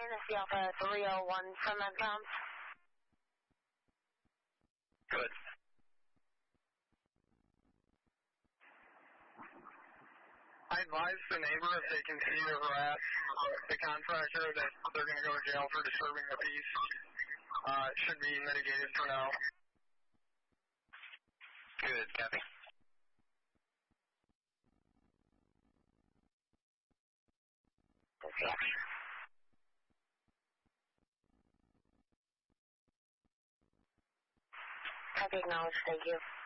This is Alpha 301 from Medcom. Good. I advise the neighbor if they continue to harass the contractor that they're going to go to jail for disturbing the peace. It should be mitigated for now. Good, copy. Copy, acknowledged, thank you.